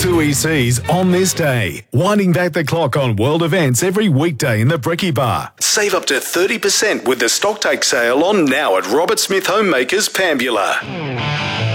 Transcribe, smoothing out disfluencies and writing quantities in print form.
two ECs on this day. Winding back the clock on world events every weekday in the Brekkie Bar. Save up to 30% with the Stocktake sale on now at Robert Smith Homemakers, Pambula.